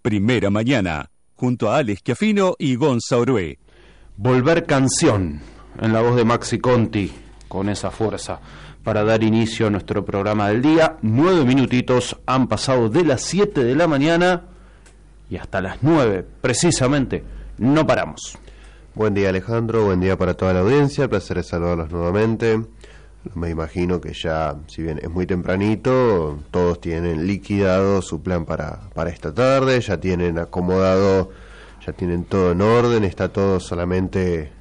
Primera Mañana, junto a Alex Schiaffino y Gonza Orué. Volver canción, en la voz de Maxi Conti, con esa fuerza, para dar inicio a nuestro programa del día. 9 minutitos han pasado de las 7 de la mañana y hasta las 9, precisamente, no paramos. Buen día, Alejandro, buen día para toda la audiencia, el placer es saludarlos nuevamente. Me imagino que ya, si bien es muy tempranito, todos tienen liquidado su plan para esta tarde, ya tienen acomodado, ya tienen todo en orden, está todo solamente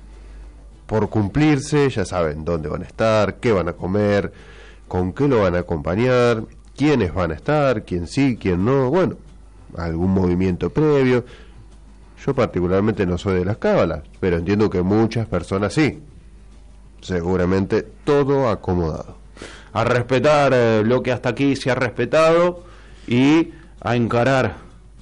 por cumplirse, ya saben dónde van a estar, qué van a comer, con qué lo van a acompañar, quiénes van a estar, quién sí, quién no, bueno, algún movimiento previo. Yo particularmente no soy de las cábalas, pero entiendo que muchas personas sí. Seguramente todo acomodado. A respetar lo que hasta aquí se ha respetado y a encarar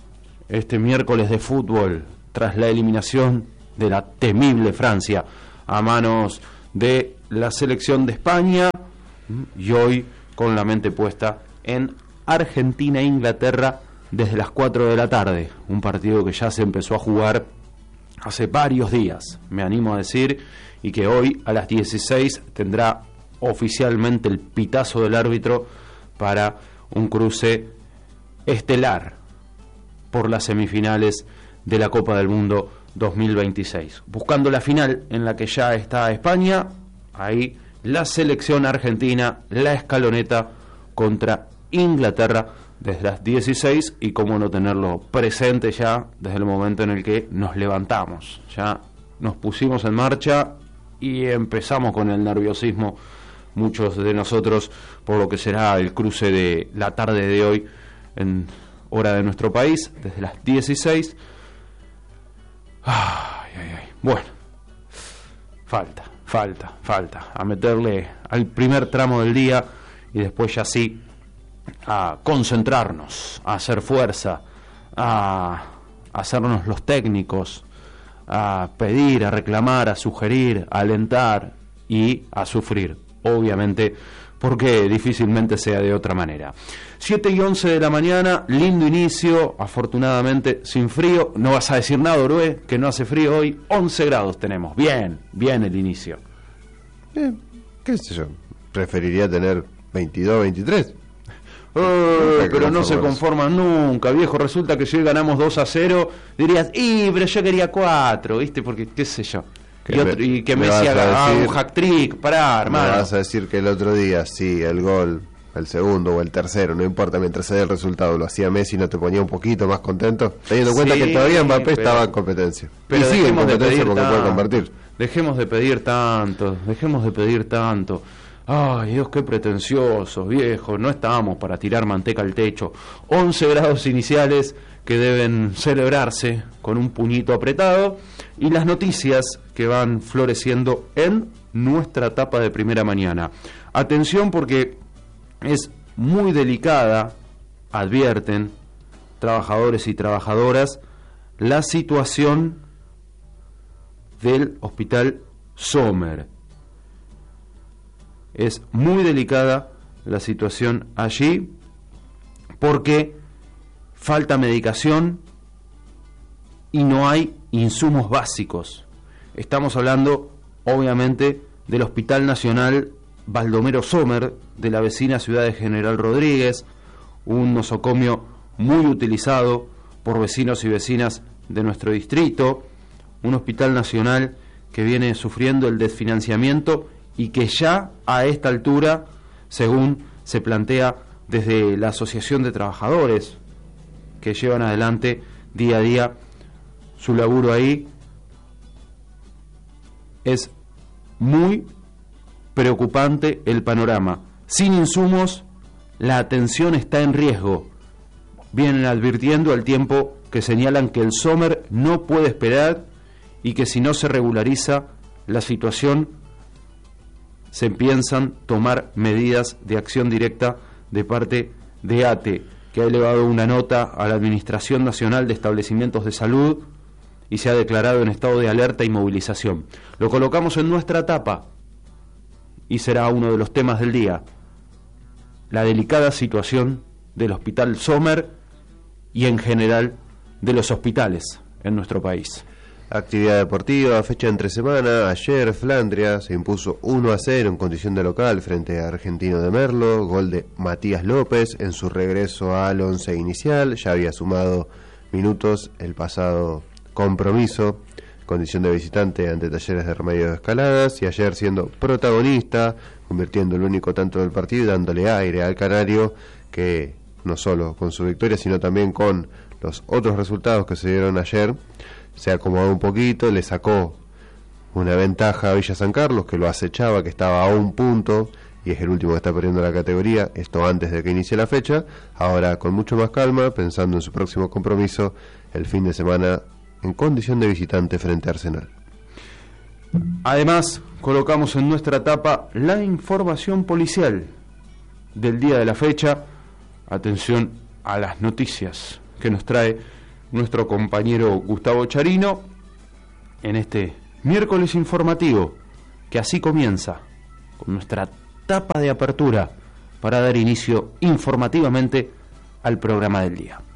este miércoles de fútbol tras la eliminación de la temible Francia a manos de la selección de España, y hoy con la mente puesta en Argentina e Inglaterra desde las 4 de la tarde, un partido que ya se empezó a jugar hace varios días, me animo a decir, y que hoy a las 16 tendrá oficialmente el pitazo del árbitro para un cruce estelar por las semifinales de la Copa del Mundo 2026. Buscando la final en la que ya está España, ahí la selección argentina, la escaloneta contra Inglaterra desde las 16, y cómo no tenerlo presente ya desde el momento en el que nos levantamos. Ya nos pusimos en marcha y empezamos con el nerviosismo, muchos de nosotros, por lo que será el cruce de la tarde de hoy en hora de nuestro país, desde las 16. Bueno, falta a meterle al primer tramo del día y después ya sí a concentrarnos, a hacer fuerza, a hacernos los técnicos, a pedir, a reclamar, a sugerir, a alentar y a sufrir, obviamente, porque difícilmente sea de otra manera. 7:11 de la mañana, lindo inicio, afortunadamente sin frío. No vas a decir nada, Orué, que no hace frío hoy. 11 grados tenemos, bien el inicio. ¿Qué sé yo? Preferiría tener 22, 23. Pero no se conforman nunca, viejo. Resulta que si hoy ganamos 2-0, dirías, pero yo quería 4, ¿viste? Porque, qué sé yo. Y que Messi haga un hack-trick, pará, hermano. Me vas a decir que el otro día, sí, el gol, el segundo o el tercero, no importa, mientras se dé el resultado, lo hacía Messi, ¿no te ponía un poquito más contento? Teniendo en cuenta que todavía Mbappé estaba en competencia. Pero y sigue en competencia porque puede compartir. Dejemos de pedir tanto. Ay, Dios, qué pretenciosos, viejo. No estábamos para tirar manteca al techo. 11 grados iniciales que deben celebrarse con un puñito apretado, y las noticias que van floreciendo en nuestra tapa de Primera Mañana. Atención, porque es muy delicada, advierten trabajadores y trabajadoras, la situación del Hospital Sommer. Es muy delicada la situación allí porque falta medicación y no hay insumos básicos. Estamos hablando, obviamente, del Hospital Nacional Baldomero Sommer, de la vecina ciudad de General Rodríguez, un nosocomio muy utilizado por vecinos y vecinas de nuestro distrito, un hospital nacional que viene sufriendo el desfinanciamiento y que ya a esta altura, según se plantea desde la Asociación de Trabajadores, que llevan adelante día a día su laburo ahí, es muy preocupante el panorama. Sin insumos, la atención está en riesgo. Vienen advirtiendo al tiempo que señalan que el Sommer no puede esperar y que si no se regulariza la situación, se piensan tomar medidas de acción directa de parte de ATE, que ha elevado una nota a la Administración Nacional de Establecimientos de Salud y se ha declarado en estado de alerta y movilización. Lo colocamos en nuestra tapa y será uno de los temas del día: la delicada situación del Hospital Sommer y en general de los hospitales en nuestro país. Actividad deportiva, fecha entre semana. Ayer Flandria se impuso 1-0 en condición de local frente a Argentino de Merlo, gol de Matías López en su regreso al once inicial. Ya había sumado minutos el pasado compromiso, condición de visitante ante Talleres de Remedios de Escaladas, y ayer siendo protagonista, convirtiendo el único tanto del partido y dándole aire al canario, que no solo con su victoria sino también con los otros resultados que se dieron ayer se acomodó un poquito, le sacó una ventaja a Villa San Carlos, que lo acechaba, que estaba a un punto y es el último que está perdiendo la categoría, esto antes de que inicie la fecha. Ahora con mucho más calma, pensando en su próximo compromiso el fin de semana en condición de visitante frente a Arsenal. Además, colocamos en nuestra tapa la información policial del día de la fecha. Atención a las noticias que nos trae nuestro compañero Gustavo Charino en este miércoles informativo, que así comienza con nuestra tapa de apertura para dar inicio informativamente al programa del día.